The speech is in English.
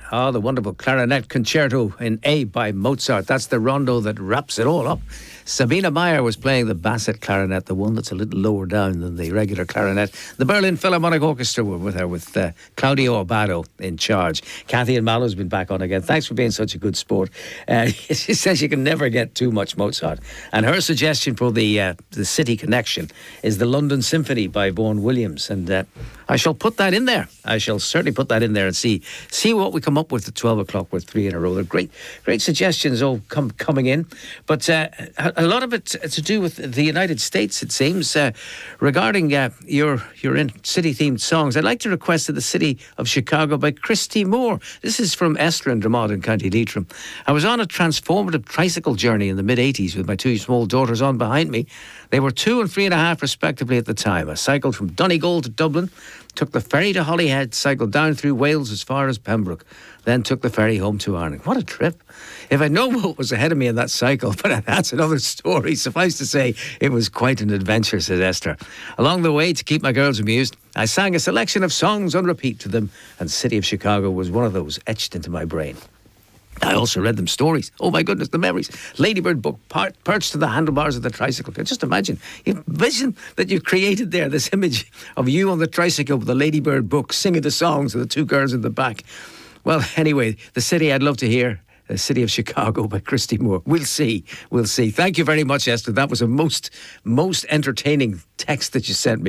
Oh, the wonderful clarinet concerto in A by Mozart. That's the rondo that wraps it all up. Sabina Meyer was playing the basset clarinet, the one that's a little lower down than the regular clarinet. The Berlin Philharmonic Orchestra were with her, with Claudio Abbado in charge. Kathy and Mallow's been back on again. Thanks for being such a good sport. She says you can never get too much Mozart. And her suggestion for the City Connection is the London Symphony by Vaughan Williams. And I shall put that in there. I shall certainly put that in there and see what we come up with at 12 o'clock with three in a row. They're great suggestions all coming in. But a lot of it to do with the United States, it seems. Regarding your city-themed songs, I'd like to request The City of Chicago by Christy Moore. This is from Esther and Drummond in County Leitrim. I was on a transformative tricycle journey in the mid-80s with my two small daughters on behind me. They were 2 and 3.5 respectively at the time. I cycled from Donegal to Dublin, took the ferry to Holyhead, cycled down through Wales as far as Pembroke, then took the ferry home to Ireland. What a trip. If I'd known what was ahead of me in that cycle, but that's another story. Suffice to say, it was quite an adventure, said Esther. Along the way, to keep my girls amused, I sang a selection of songs on repeat to them, and City of Chicago was one of those etched into my brain. I also read them stories. Oh my goodness, the memories. Ladybird book, perched to the handlebars of the tricycle. Just imagine, vision that you've created there, this image of you on the tricycle with the Ladybird book, singing the songs of the two girls in the back. Well, anyway, the city I'd love to hear, The City of Chicago by Christy Moore. We'll see. Thank you very much, Esther. That was a most entertaining text that you sent me.